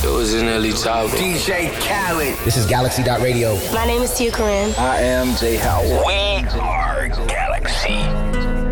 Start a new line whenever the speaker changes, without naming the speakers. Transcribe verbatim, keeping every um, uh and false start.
Originally Chavo.
D J Khaled.
This is Galaxy dot Radio.
My name is Tia Corinne.
I am Jay Howard.
We are